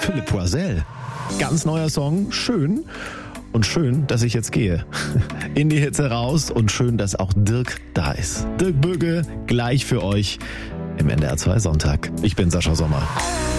Philipp Poisel. Ganz neuer Song, schön. Und schön, dass ich jetzt gehe. In die Hitze raus und schön, dass auch Dirk da ist. Dirk Böge, gleich für euch im NDR 2 Sonntag. Ich bin Sascha Sommer.